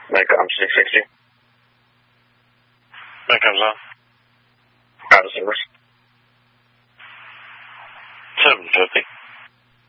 Micom 660. Micom's on. Out of service. 750.